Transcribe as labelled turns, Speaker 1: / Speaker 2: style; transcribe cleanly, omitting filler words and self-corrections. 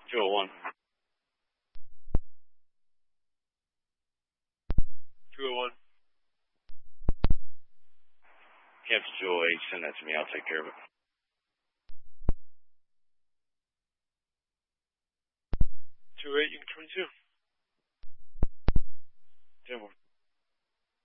Speaker 1: 201. 201. Cancel 208. Send that to me. I'll take care of it. 28, you can 22. 10 more.